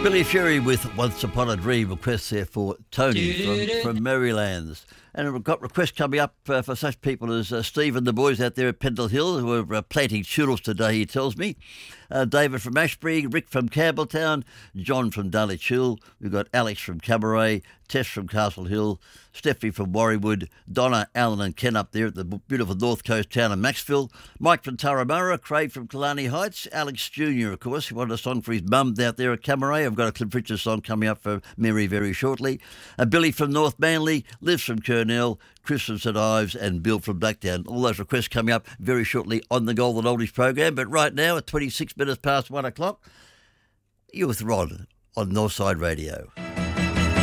Billy Fury with Once Upon a Dream. Request there for Tony from Marylands. And we've got requests coming up for such people as Steve and the boys out there at Pendle Hill who are planting tulips today, he tells me. David from Ashbury, Rick from Campbelltown, John from Dulwich Hill. We've got Alex from Cabaret, Tess from Castle Hill, Stephanie from Warriewood, Donna, Alan and Ken up there at the beautiful north coast town of Maxville, Mike from Turramurra, Craig from Killarney Heights, Alex Jr., of course, he wanted a song for his mum out there at Cabaret. I've got a Cliff Richard song coming up for Mary very shortly. Billy from North Manly, Liz from Kurnell, Chris from St Ives and Bill from Blacktown. All those requests coming up very shortly on the Golden Oldies program. But right now, at 26 minutes past 1 o'clock, you're with Rod on Northside Radio.